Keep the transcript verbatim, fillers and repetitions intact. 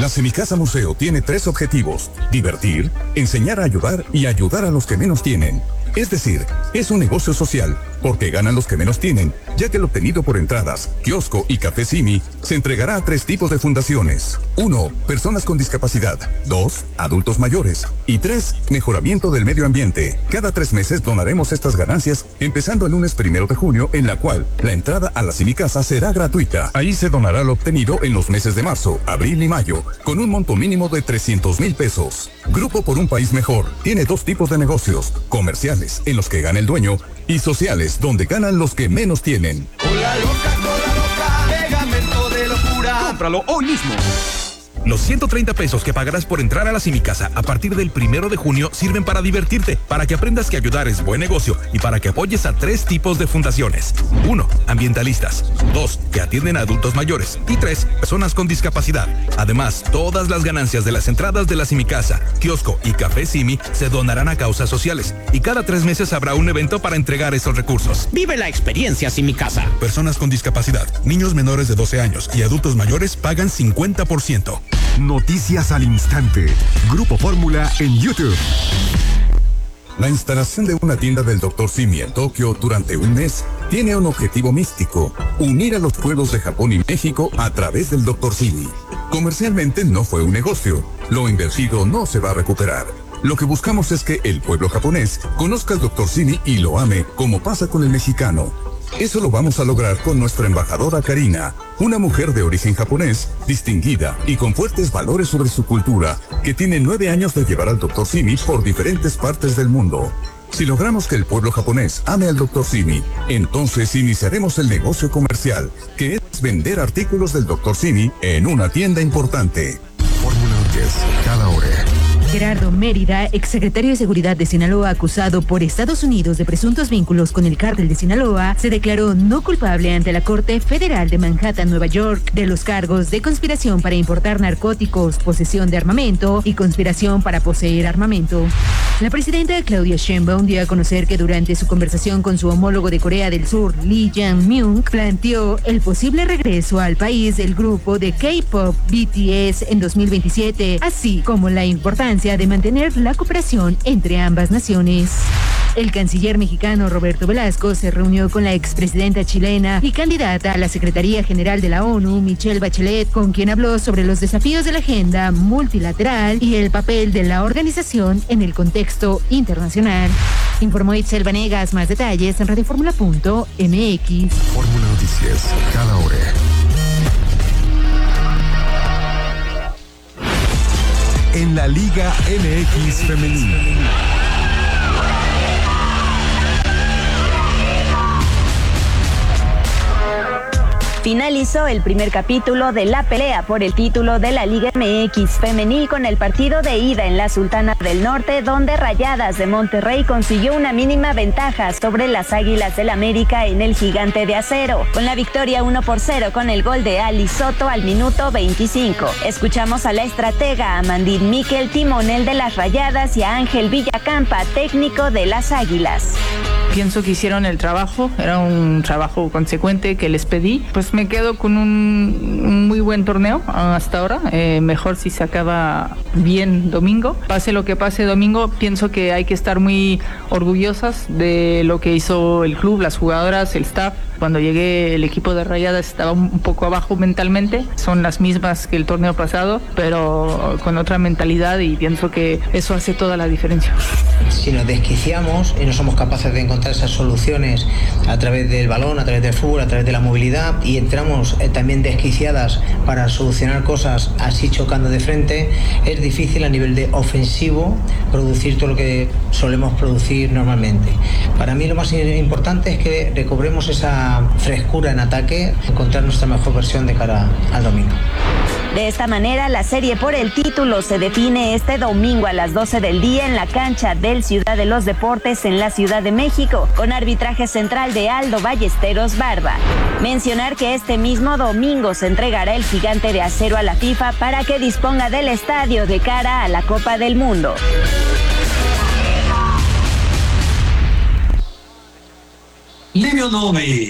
La Semicasa Museo tiene tres objetivos: divertir, enseñar a ayudar y ayudar a los que menos tienen. Es decir, es un negocio social, porque ganan los que menos tienen, ya que el obtenido por entradas, kiosco y café Simi se entregará a tres tipos de fundaciones. uno. Personas con discapacidad. dos. Adultos mayores. Y tres. Mejoramiento del medio ambiente. Cada tres meses donaremos estas ganancias, empezando el lunes primero de junio, en la cual la entrada a la Semicasa será gratuita. Ahí se donará lo obtenido en los meses de marzo, abril y mayo, con un monto mínimo de trescientos mil pesos. Grupo por un País Mejor tiene dos tipos de negocios: comerciales, en los que gana el dueño, y sociales, donde ganan los que menos tienen. Cola loca, cola loca, pegamento de locura. Cómpralo hoy mismo. Los ciento treinta pesos que pagarás por entrar a la Semicasa a partir del primero de junio sirven para divertirte, para que aprendas que ayudar es buen negocio y para que apoyes a tres tipos de fundaciones. uno. Ambientalistas. dos. Que atienden a adultos mayores. Y tres. Personas con discapacidad. Además, todas las ganancias de las entradas de la Semicasa, kiosco y café Simi se donarán a causas sociales. Y cada tres meses habrá un evento para entregar esos recursos. Vive la experiencia Semicasa. Personas con discapacidad, niños menores de doce años y adultos mayores pagan cincuenta por ciento. Noticias al instante. Grupo Fórmula en YouTube. La instalación de una tienda del doctor Simi en Tokio durante un mes tiene un objetivo místico: unir a los pueblos de Japón y México a través del doctor Simi. Comercialmente no fue un negocio. Lo invertido no se va a recuperar. Lo que buscamos es que el pueblo japonés conozca al doctor Simi y lo ame, como pasa con el mexicano. Eso lo vamos a lograr con nuestra embajadora Karina, una mujer de origen japonés, distinguida y con fuertes valores sobre su cultura, que tiene nueve años de llevar al doctor Simi por diferentes partes del mundo. Si logramos que el pueblo japonés ame al doctor Simi, entonces iniciaremos el negocio comercial, que es vender artículos del doctor Simi en una tienda importante. Fórmula diez, cada hora. Gerardo Mérida, exsecretario de Seguridad de Sinaloa, acusado por Estados Unidos de presuntos vínculos con el cártel de Sinaloa, se declaró no culpable ante la Corte Federal de Manhattan, Nueva York, de los cargos de conspiración para importar narcóticos, posesión de armamento y conspiración para poseer armamento. La presidenta Claudia Sheinbaum dio a conocer que durante su conversación con su homólogo de Corea del Sur, Lee Jae-myung, planteó el posible regreso al país del grupo de K-pop B T S en dos mil veintisiete, así como la importancia de mantener la cooperación entre ambas naciones. El canciller mexicano Roberto Velasco se reunió con la expresidenta chilena y candidata a la Secretaría General de la ONU, Michelle Bachelet, con quien habló sobre los desafíos de la agenda multilateral y el papel de la organización en el contexto internacional. Informó Itzel Vanegas. Más detalles en radioformula punto m x. Fórmula Noticias, cada hora. En la Liga M X Femenina. Finalizó el primer capítulo de la pelea por el título de la Liga M X Femenil con el partido de ida en la Sultana del Norte, donde Rayadas de Monterrey consiguió una mínima ventaja sobre las Águilas del América en el Gigante de Acero, con la victoria uno por cero con el gol de Ali Soto al minuto veinticinco. Escuchamos a la estratega Amandine Miquel, timonel de las Rayadas, y a Ángel Villacampa, técnico de las Águilas. Pienso que hicieron el trabajo, era un trabajo consecuente que les pedí. Pues me quedo con un, un muy buen torneo hasta ahora, eh, mejor si se acaba bien domingo. Pase lo que pase domingo, pienso que hay que estar muy orgullosas de lo que hizo el club, las jugadoras, el staff. Cuando llegué el equipo de Rayadas estaba un poco abajo mentalmente, son las mismas que el torneo pasado, pero con otra mentalidad, y pienso que eso hace toda la diferencia. Si nos desquiciamos y no somos capaces de encontrar esas soluciones a través del balón, a través del fútbol, a través de la movilidad, y entramos eh, también desquiciadas para solucionar cosas así chocando de frente, es difícil a nivel de ofensivo producir todo lo que solemos producir normalmente. Para mí lo más importante es que recobremos esa frescura en ataque, encontrar nuestra mejor versión de cara al domingo. De esta manera, la serie por el título se define este domingo a las doce del día en la cancha del Ciudad de los Deportes en la Ciudad de México, con arbitraje central de Aldo Ballesteros Barba. Mencionar que este mismo domingo se entregará el Gigante de Acero a la FIFA para que disponga del estadio de cara a la Copa del Mundo. Livio Nomi.